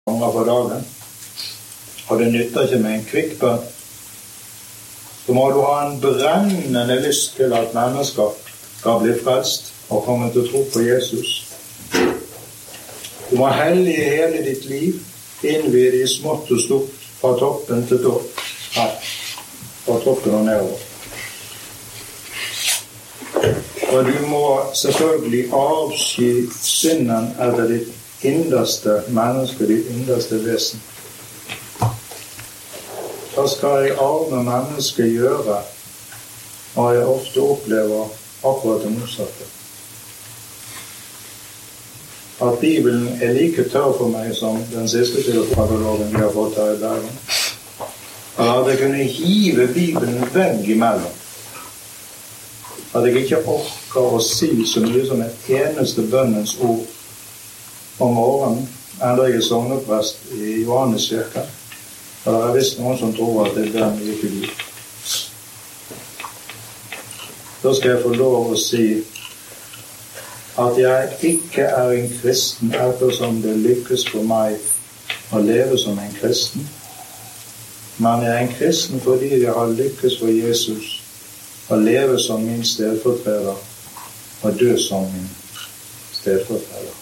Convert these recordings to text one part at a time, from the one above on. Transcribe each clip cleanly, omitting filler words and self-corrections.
ganger på dagen. Og det nytter ikke med en kvikk bønn. Så må du ha en brennende lyst til at mennesker skal bli frelst og komme til å tro på Jesus. Du må hellige hele ditt liv, innvie det i smått og stort, fra toppen til topp. Nei, fra toppen og nedover. Og du må selvfølgelig avsky synden etter ditt innerste menneske, ditt innerste vesen. Hva skal jeg arme menneske gjøre når jeg ofte opplever akkurat det motsatte? At Bibelen er like tørr for meg som den siste katalogen vi har fått her i Bergen. At jeg kunne hive Bibelen vegg imellom. At jeg ikke orker å si så mye som et eneste bønnens ord om morgenen, enda jeg er sogneprest i Johanneskirken. Og det er visst noen som tror at det er den ikke Gud. Da skal jeg få lov å si at jeg ikke er en kristen ettersom det lykkes for meg å leve som en kristen. Men jeg er en kristen fordi jeg har lykkes for Jesus å leve som min stedfortreder og dø som min stedfortreder.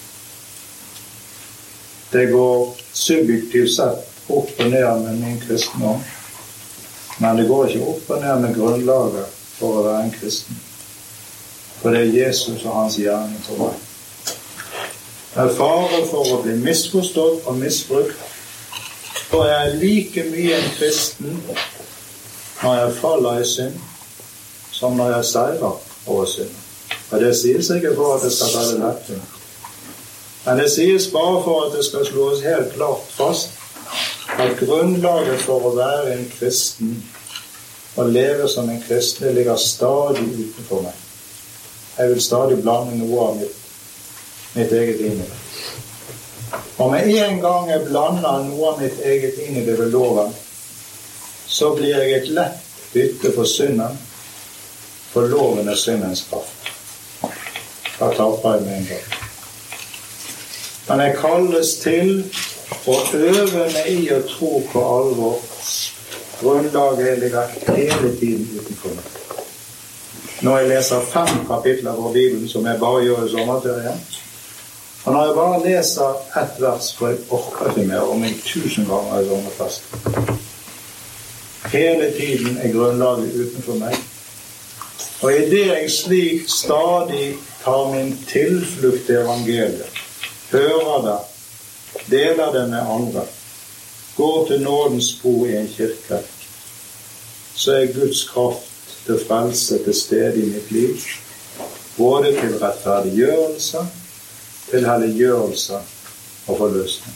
Det går subjektivt sett opp og ned med min kristendom, men det går ikke opp og ned med grunnlaget for å være en kristen. For det er Jesus og hans gjerning for meg. Det er fare for å bli misforstått og misbrukt, og jeg er like mye en kristen når jeg faller i synd, som når jeg seirer over synd. Og det sies ikke for at det skal være lettvint. Men det sies bare for at det skal slås helt klart fast at grunnlaget for å være en kristen og leve som en kristen ligger stadig utenfor meg. Jeg vil stadig blande noe av mitt eget inn i det. Og med en gang jeg blander noe av mitt eget inn i det ved loven, så blir jeg et lett bytte for synden, for loven er syndens kraft. Da taper jeg med en gang. Men jeg kalles til å øve meg i å tro på alvor. Grunnlaget ligger hele tiden utenfor meg. Når jeg leser 5 kapitler fra Bibelen, som jeg bare gjør i sommerferien, og når jeg bare leser ett vers, for jeg orker ikke mer, om 1000 ganger i sommerfest. Hele tiden er grunnlaget utenfor meg. Og i det jeg slik stadig tar min tilflukt til evangeliet, hører det, deler det med andre, går til nådens bo i en kirke, så er Guds kraft til frelse til stede i mitt liv, både til rettferdiggjørelse, til helliggjørelse og forløsning.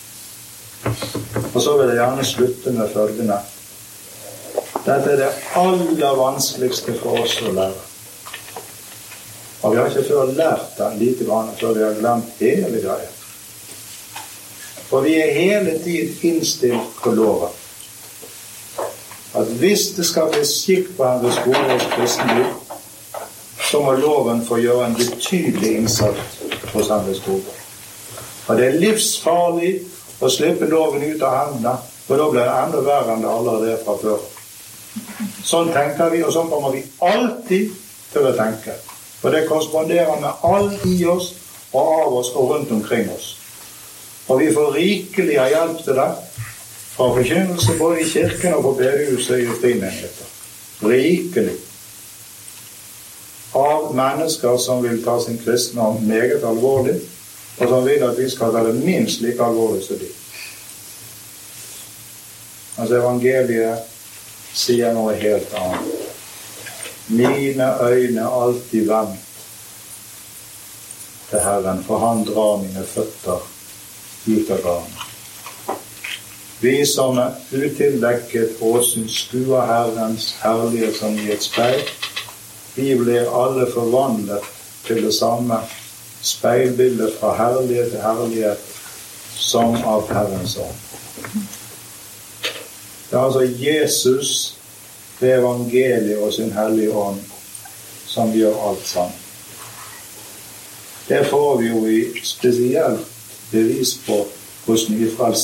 Og så vil jeg gjerne slutte med følgende. Dette er det aller vanskeligste for oss å lære. Og vi har ikke før lært det lite grann, før vi har glemt hele greia. For vi er hele tiden innstilt på loven. At hvis det skal bli skikk på Herres gode og kristenliv, så må loven få gjøre en betydelig innsats hos Herres gode. Og det er livsfarlig å slippe loven ut av hendene, for da blir det enda verre enn det allerede er fra før. Sånn tenker vi, og sånn kommer vi alltid til å tenke. For det korresponderer med alt i oss og av oss og rundt omkring oss. Og vi får rikelig av hjelp til det, fra forkynnelse både i kirken og på bedehuset og i frimenigheter. Rikelig. Av mennesker som vil ta sin kristendom meget alvorlig, og som vil at vi skal ta det minst like alvorlig som de. Altså evangeliet sier noe helt annet. Mine øyne alltid vendt til Herren, for han drar mine føtter ut av garnet. Vi som er utildekket åsyn skuer Herrens herlighet som i et speil, vi blir alle forvandlet til det samme speilbildet fra herlighet til herlighet som av Herrens ånd. Det er altså Jesus, det evangeliet og sin hellige ånd som gjør alt sammen. Det får vi jo i spesielt bevis på hos Nyfrelst.